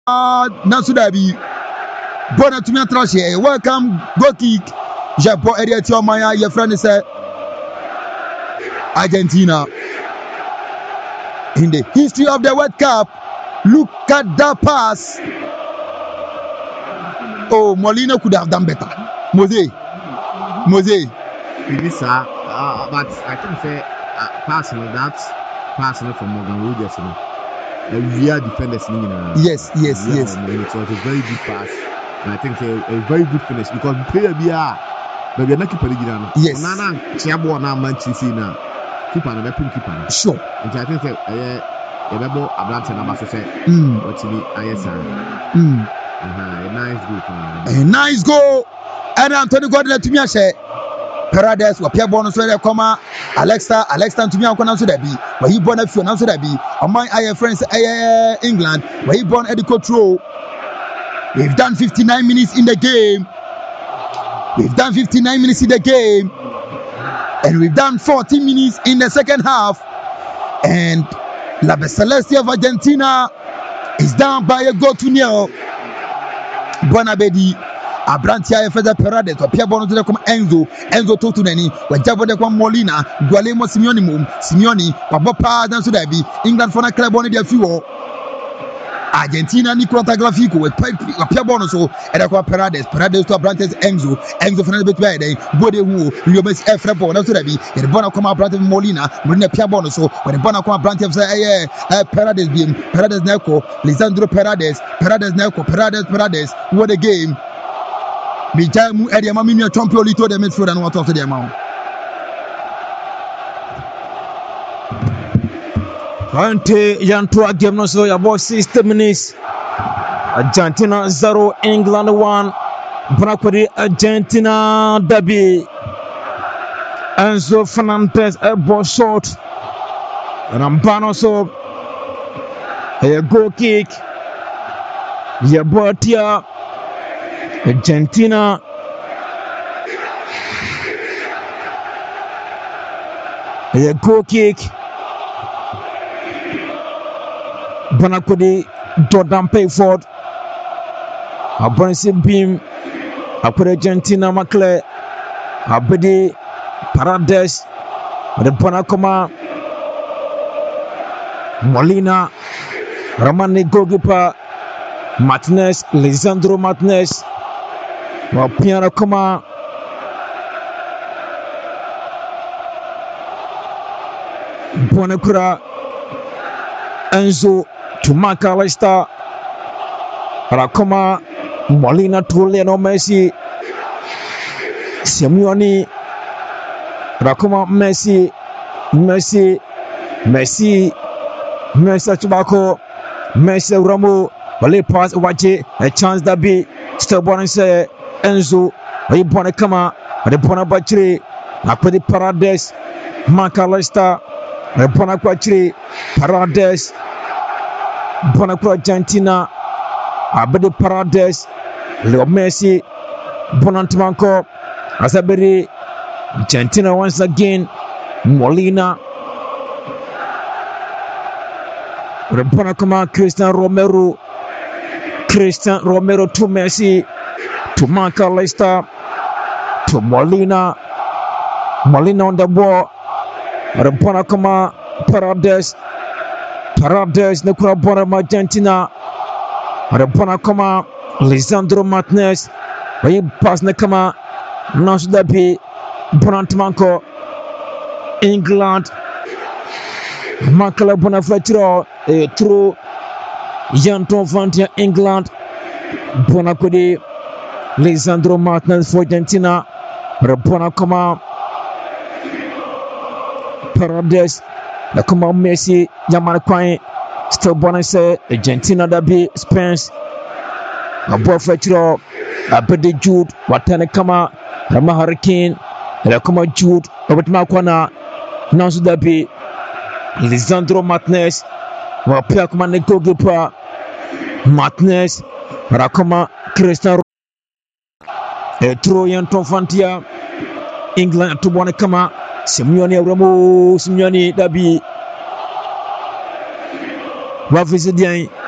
Nasudabi. Bona to me atrashe. Welcome go kick. Japo area ti omaya your friend say Argentina. In the history of the World Cup, look at that pass. Oh, Molina could have done better. Mose. But I think say passing from Morgan Rogers, we are defenders. Yes. It was a very good pass, and I think a very good finish because player we are, but we are not keeping it. Yes. Nana Chiabo na Manchester na keeper na keeper. Sure. And I think say Ebebo Abrante na baso say what me ayesa. A nice goal. And Anthony Gordon to me say Paradise wa Pierre Bono so come Alexa to me akona so da bi where he born afi na so da bi among our friends England where he born Eddie Control. We've done 59 minutes in the game. And we've done 40 minutes in the second half. And La Celeste of Argentina is down by a goal to nil. Bonabedi Abrantia Feda Paradise or Pierre Bono to come Enzo Totuneni, when Jabo de Molina, Gualemo Simeone, Wabopa Dan Sudabi, England for a club on the fuel. Argentina Nicola Tagliafico with Pierre Bono and Aqua Paradise to Abrantes Enzo Fernandez Betway, Bode who Riobes Efrepo, not to be the Bonacoma Brant Molina, Marina Pierre Bono, when the Bonacoma Brant of Paradise beam, Paradise Neco, Lisandro Paradise Paradise, what a game. Bijamu Eddie Mamma Champion Lito the midfield and what of the amount. 20 Yantua game no so about 60 minutes. Argentina 0, England 1. Brakwadi Argentina derby. Enzo Fernandez a ball shot. Rambano so a goal kick. Yabotia Argentina. A goal kick. Bonakudi Jordan Payford Abonsi Beam Akure Argentina Makle Abedi Paradise the Bonakoma Molina Ramani goalkeeper Martinez Lisandro Martinez Wapiana Koma Bonakura Enzo to McAllister, Rakoma, Molina to Lionel Messi, Simeone, Rakoma Messi, Tobacco, Messi Ramo, Wale pass Waje, a chance that be still born and say Enzo, a born Kama, a born Bachri, I put the Paradise, McAllister, a born Quatri, Paradise. Bonacro Argentina, Abedi Paradise, Leo Messi, Bonantimanco, Azaberi, Argentina once again, Molina, Bonacoma, Cristian Romero to Messi, to McAllister, to Molina on the ball, Bonacoma, Paradise. Paradise Nekura Bona Argentina Arabona Koma Lisandro Martinez Way pass Nekama Nasudabi Bonantmanko England Makala Bona Fletcher through Yanton Fantia England Bonakudi Lisandro Martinez for Argentina Arabona Koma Paradise Nakuma Messi, Yaman Quine, still born say Argentina derby, Spence, a boy Fetcher, a Betty Jude, Watana Kama, Rama Hurricane, Rakuma Jude, Robert Makwana, Nansu derby, Lisandro Martinez, Wapiakuma Neko Gipa, Martinez, Rakuma, Cristian, a Trojan Tonfantia, England to Bonacama. Simeone Ramo Simeone Dabi Wafisidian